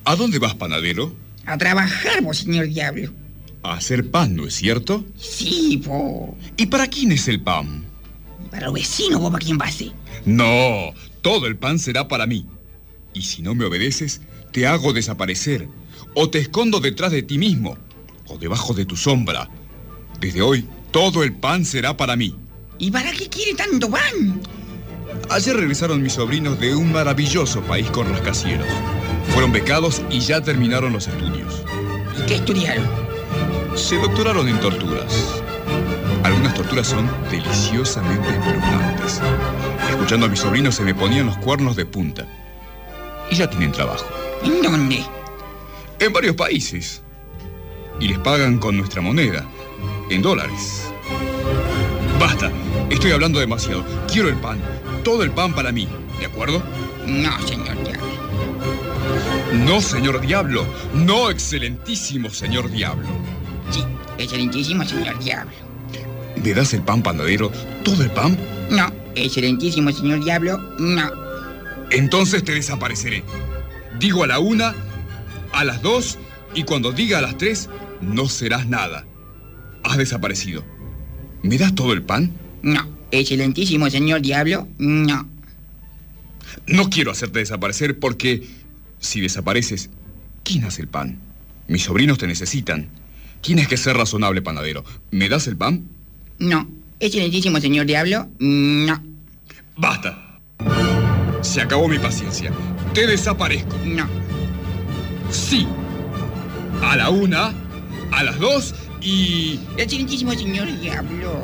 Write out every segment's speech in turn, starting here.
¿A dónde vas, panadero? A trabajar, vos, señor diablo. A hacer pan, ¿no es cierto? Sí, vos. ¿Y para quién es el pan? Para los vecinos, vos, ¿para quién vas a ser? No, todo el pan será para mí. Y si no me obedeces, te hago desaparecer. O te escondo detrás de ti mismo. O debajo de tu sombra. Desde hoy, todo el pan será para mí. ¿Y para qué quiere tanto pan? Ayer regresaron mis sobrinos de un maravilloso país con rascacielos. Fueron becados y ya terminaron los estudios. ¿Y qué estudiaron? Se doctoraron en torturas. Algunas torturas son deliciosamente espeluznantes. Escuchando a mis sobrinos se me ponían los cuernos de punta. Y ya tienen trabajo. ¿En dónde? En varios países. Y les pagan con nuestra moneda, en dólares. Basta, estoy hablando demasiado. Quiero el pan, todo el pan para mí, ¿de acuerdo? No, señor diablo. No, señor diablo. No, excelentísimo señor diablo. Sí, excelentísimo señor diablo. ¿Me das el pan, panadero? ¿Todo el pan? No, excelentísimo señor diablo, no. Entonces te desapareceré. Digo a la 1, a las 2, y cuando diga a las 3, no serás nada. Has desaparecido. ¿Me das todo el pan? No, excelentísimo señor diablo, no. No quiero hacerte desaparecer porque, si desapareces, ¿quién hace el pan? Mis sobrinos te necesitan. Tienes que ser razonable, panadero. ¿Me das el pan? No, excelentísimo señor diablo, no. ¡Basta! Se acabó mi paciencia. Te desaparezco. No. Sí. A la 1, a las 2 y... Excelentísimo señor diablo.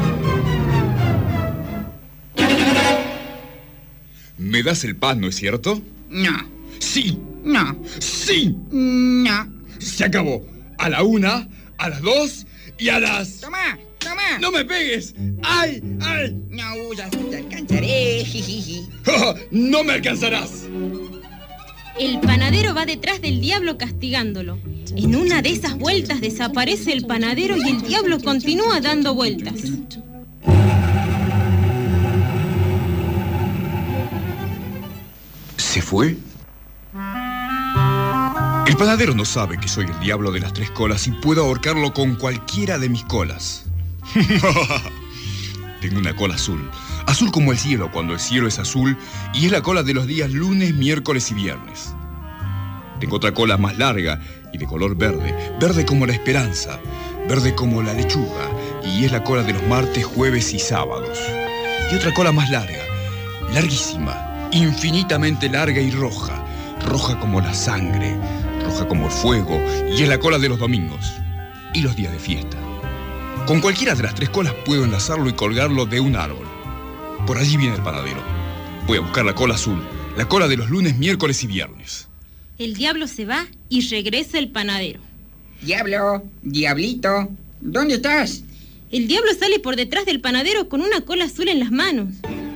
¿Me das el pan, no es cierto? No. Sí. No. Sí. No. Se acabó. A la 1, a las 2 y a las... Toma, toma. ¡No me pegues! ¡Ay, ay! No usas, te alcanzaré, jijiji. ¡No me alcanzarás! El panadero va detrás del diablo castigándolo. En una de esas vueltas desaparece el panadero y el diablo continúa dando vueltas. ¿Se fue? El panadero no sabe que soy el diablo de las 3 colas y puedo ahorcarlo con cualquiera de mis colas. Tengo una cola azul. Azul como el cielo cuando el cielo es azul, y es la cola de los días lunes, miércoles y viernes. Tengo otra cola más larga y de color verde. Verde como la esperanza. Verde como la lechuga. Y es la cola de los martes, jueves y sábados. Y otra cola más larga. Larguísima. Infinitamente larga y roja. Roja como la sangre. Roja como el fuego. Y es la cola de los domingos. Y los días de fiesta. Con cualquiera de las 3 colas puedo enlazarlo y colgarlo de un árbol. Por allí viene el panadero. Voy a buscar la cola azul. La cola de los lunes, miércoles y viernes. El diablo se va y regresa el panadero. Diablo, diablito, ¿dónde estás? El diablo sale por detrás del panadero con una cola azul en las manos.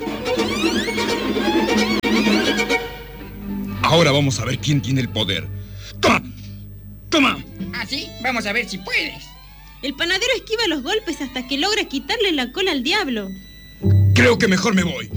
Ahora vamos a ver quién tiene el poder. ¡Toma! ¡Toma! ¿Ah, sí? Vamos a ver si puedes. El panadero esquiva los golpes hasta que logra quitarle la cola al diablo. Creo que mejor me voy.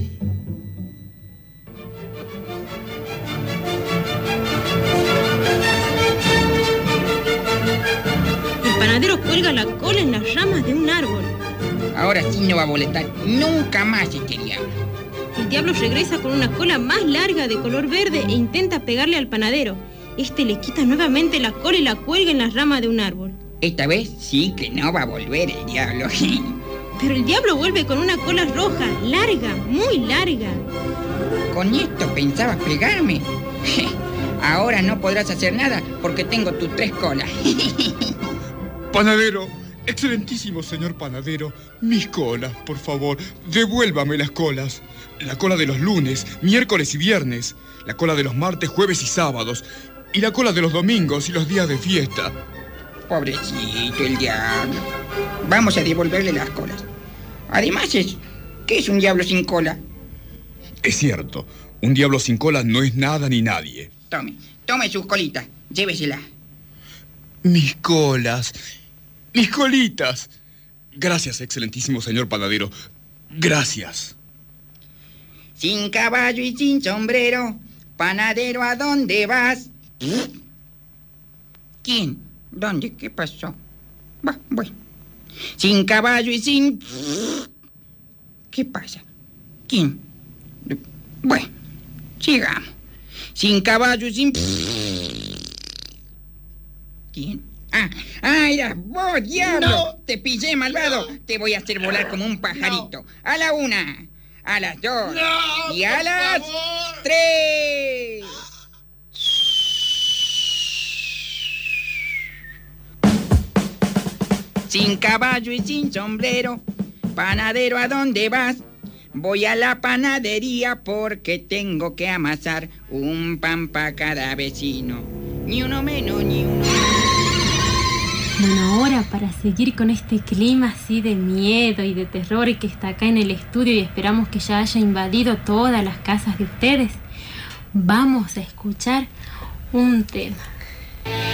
El panadero cuelga la cola en las ramas de un árbol. Ahora sí no va a molestar nunca más este diablo. El diablo regresa con una cola más larga de color verde e intenta pegarle al panadero. Este le quita nuevamente la cola y la cuelga en las ramas de un árbol. Esta vez sí que no va a volver el diablo. Pero el diablo vuelve con una cola roja, larga, muy larga. ¿Con esto pensabas pegarme? Ahora no podrás hacer nada porque tengo tus 3 colas. Panadero, excelentísimo señor panadero, mis colas, por favor, devuélvame las colas. La cola de los lunes, miércoles y viernes, la cola de los martes, jueves y sábados, y la cola de los domingos y los días de fiesta. Pobrecito el diablo. Vamos a devolverle las colas. Además, ¿qué es un diablo sin cola? Es cierto, un diablo sin cola no es nada ni nadie. Tome sus colitas, llévesela. Mis colas, mis colitas. Gracias, excelentísimo señor panadero. Gracias. Sin caballo y sin sombrero, panadero, ¿a dónde vas? ¿Quién? ¿Dónde? ¿Qué pasó? Bueno. Sin caballo y sin... ¿Qué pasa? ¿Quién? Bueno, sigamos. Sin caballo y sin... ¿Quién? Eras vos, diablo. No. Te pillé, malvado. Te voy a hacer volar como un pajarito. A la 1, a las 2 No, y a por las favor. 3. Sin caballo y sin sombrero, panadero, ¿a dónde vas? Voy a la panadería porque tengo que amasar un pan para cada vecino. Ni uno menos, ni uno más. Bueno, ahora para seguir con este clima así de miedo y de terror que está acá en el estudio y esperamos que ya haya invadido todas las casas de ustedes, vamos a escuchar un tema.